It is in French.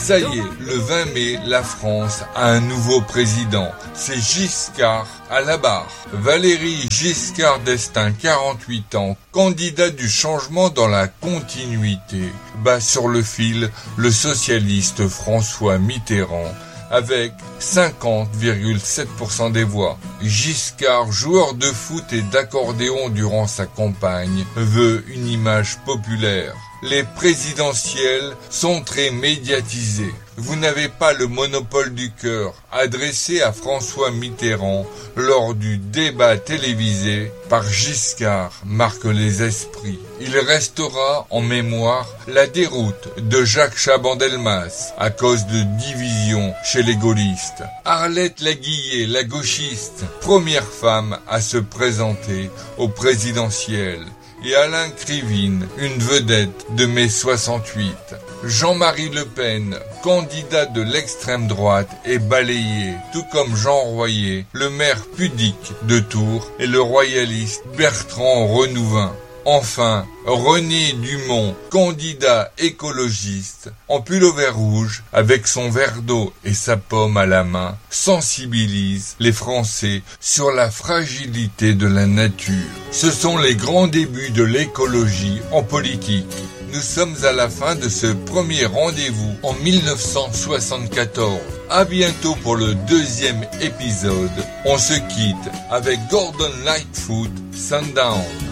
Ça y est, le 20 mai, la France a un nouveau président. C'est Giscard à la barre. Valéry Giscard d'Estaing, 48 ans, candidat du changement dans la continuité. Bat sur le fil le socialiste François Mitterrand avec 50,7% des voix. Giscard, joueur de foot et d'accordéon durant sa campagne, veut une image populaire. Les présidentielles sont très médiatisées. Vous n'avez pas le monopole du cœur, adressé à François Mitterrand lors du débat télévisé par Giscard, marque les esprits. Il restera en mémoire la déroute de Jacques Chaban-Delmas à cause de divisions chez les gaullistes. Arlette Laguillet, la gauchiste, première femme à se présenter au présidentiel. Et Alain Krivine, une vedette de mai 68. Jean-Marie Le Pen, candidat de l'extrême droite, est balayé, tout comme Jean Royer, le maire pudique de Tours, et le royaliste Bertrand Renouvin. Enfin, René Dumont, candidat écologiste, en pullover rouge, avec son verre d'eau et sa pomme à la main, sensibilise les Français sur la fragilité de la nature. Ce sont les grands débuts de l'écologie en politique. Nous sommes à la fin de ce premier rendez-vous en 1974. À bientôt pour le deuxième épisode. On se quitte avec Gordon Lightfoot, Sundown.